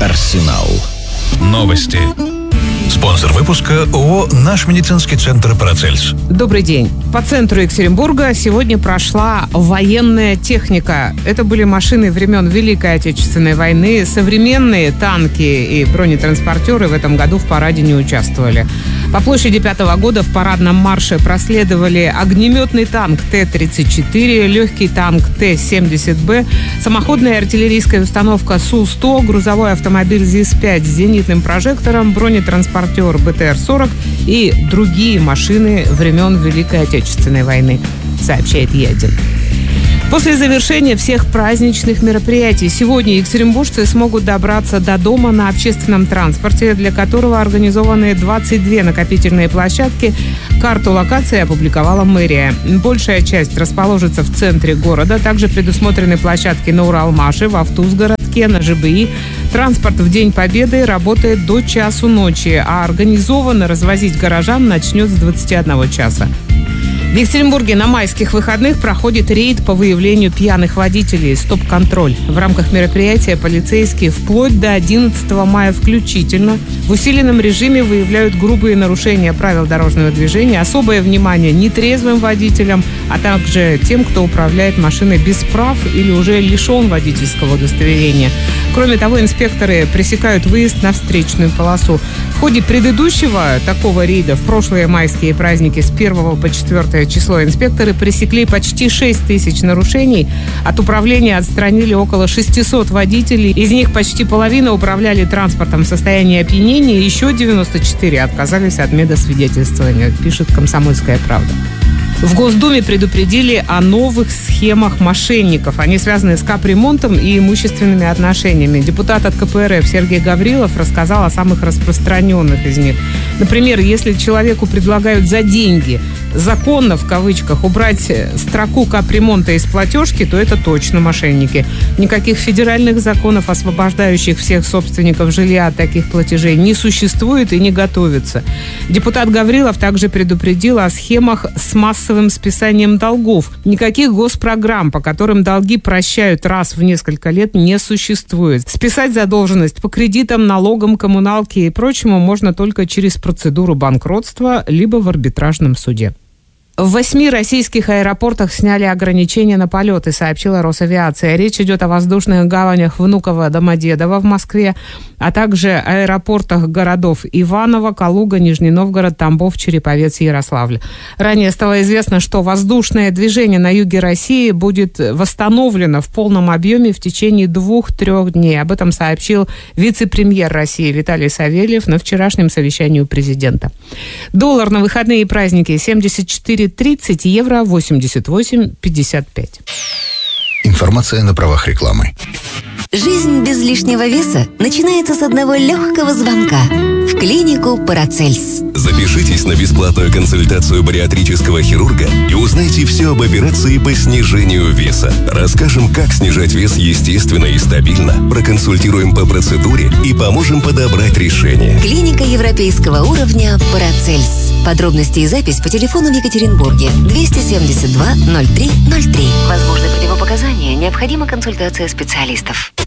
Арсенал. Новости. Спонсор выпуска ООО «Наш медицинский центр Парацельс». Добрый день. По центру Екатеринбурга сегодня прошла военная техника. Это были машины времен Великой Отечественной войны. Современные танки и бронетранспортеры в этом году в параде не участвовали. По площади 5-го года в парадном марше проследовали огнеметный танк Т-34, легкий танк Т-70Б, самоходная артиллерийская установка Су-100, грузовой автомобиль ЗИС-5 с зенитным прожектором, бронетранспортер БТР-40 и другие машины времен Великой Отечественной войны, сообщает Е1. После завершения всех праздничных мероприятий сегодня екатеринбуржцы смогут добраться до дома на общественном транспорте, для которого организованы 22 накопительные площадки. Карту локации опубликовала мэрия. Большая часть расположится в центре города. Также предусмотрены площадки на Уралмаше, в Автузгородке, на ЖБИ. Транспорт в День Победы работает до часу ночи, а организованно развозить горожан начнет с 21 часа. В Екатеринбурге на майских выходных проходит рейд по выявлению пьяных водителей «Стоп-контроль». В рамках мероприятия полицейские вплоть до 11 мая включительно в усиленном режиме выявляют грубые нарушения правил дорожного движения, особое внимание нетрезвым водителям, а также тем, кто управляет машиной без прав или уже лишен водительского удостоверения. Кроме того, инспекторы пресекают выезд на встречную полосу. В ходе предыдущего такого рейда в прошлые майские праздники с 1 по 4 число инспекторы пресекли почти 6 тысяч нарушений. От управления отстранили около 600 водителей. Из них почти половина управляли транспортом в состоянии опьянения. Еще 94 отказались от медосвидетельствования, пишет «Комсомольская правда». В Госдуме предупредили о новых схемах мошенников. Они связаны с капремонтом и имущественными отношениями. Депутат от КПРФ Сергей Гаврилов рассказал о самых распространенных из них. Например, если человеку предлагают за деньги, законно в кавычках, убрать строку капремонта из платежки, то это точно мошенники. Никаких федеральных законов, освобождающих всех собственников жилья от таких платежей, не существует и не готовится. Депутат Гаврилов также предупредил о схемах с массовым списанием долгов. Никаких госпрограмм, по которым долги прощают раз в несколько лет, не существует. Списать задолженность по кредитам, налогам, коммуналке и прочему можно только через процедуру банкротства либо в арбитражном суде. В 8 российских аэропортах сняли ограничения на полеты, сообщила Росавиация. Речь идет о воздушных гаванях Внуково, Домодедово в Москве, а также аэропортах городов Иваново, Калуга, Нижний Новгород, Тамбов, Череповец, Ярославль. Ранее стало известно, что воздушное движение на юге России будет восстановлено в полном объеме в течение 2-3 дней. Об этом сообщил вице-премьер России Виталий Савельев на вчерашнем совещании у президента. Доллар на выходные и праздники 74.30, евро 88.55. Информация на правах рекламы. Жизнь без лишнего веса начинается с одного легкого звонка в клинику Парацельс. Запишитесь на бесплатную консультацию бариатрического хирурга и узнайте все об операции по снижению веса. Расскажем, как снижать вес естественно и стабильно. Проконсультируем по процедуре и поможем подобрать решение. Клиника европейского уровня Парацельс. Подробности и запись по телефону в Екатеринбурге 272 03 03. Возможны противопоказания, необходима консультация специалистов.